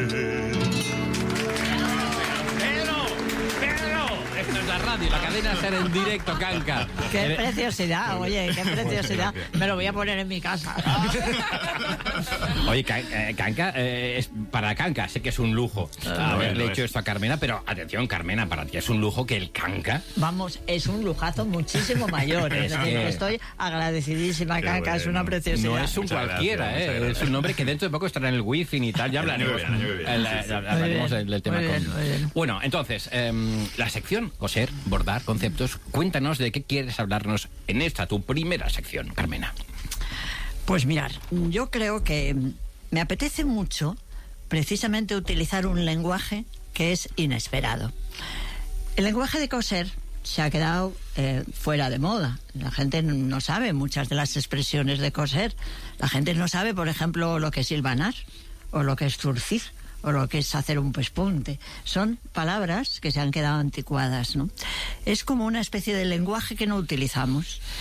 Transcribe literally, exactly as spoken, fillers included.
Esto es la radio, la cadena Ser en directo, Kanka. Qué preciosidad, oye, qué preciosidad. Me lo voy a poner en mi casa. Oye, Kanka, eh, es para Kanka, sé que es un lujo Ah, haberle bueno, hecho es. esto a Carmena, pero atención, Carmena, para ti es un lujo que el Kanka... Vamos, es un lujazo muchísimo mayor. ¿eh? Es decir, que estoy agradecidísima, Qué Kanka, es bueno. una preciosidad. No es un Muchas cualquiera, gracias, muchas ¿eh? gracias. Es un hombre que dentro de poco estará en el wifi y tal. Ya El año hablaremos, que viene, el año que viene, el- sí, sí. hablaremos Muy bien, del tema muy bien, con... muy bien. Bueno, entonces, em, la sección, coser, bordar, conceptos. Cuéntanos de qué quieres hablarnos en esta, tu primera sección, Carmena. Pues mirar, yo creo que me apetece mucho precisamente utilizar un lenguaje que es inesperado. El lenguaje de coser se ha quedado eh, fuera de moda. La gente no sabe muchas de las expresiones de coser. La gente no sabe, por ejemplo, lo que es hilvanar o lo que es zurcir o lo que es hacer un pespunte. Son palabras que se han quedado anticuadas, ¿no? Es como una especie de lenguaje que no utilizamos.